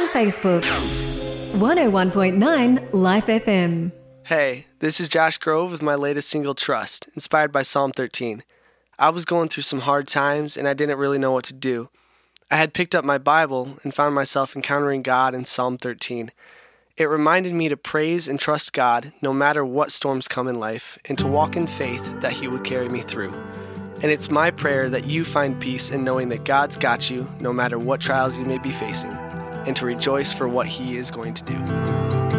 on Facebook. 101.9 Life FM. Hey, this is Josh Grove with my latest single, Trust, inspired by Psalm 13. I was going through some hard times and I didn't really know what to do. I had picked up my Bible and found myself encountering God in Psalm 13. It reminded me to praise and trust God no matter what storms come in life and to walk in faith that He would carry me through. And it's my prayer that you find peace in knowing that God's got you no matter what trials you may be facing, and to rejoice for what He is going to do.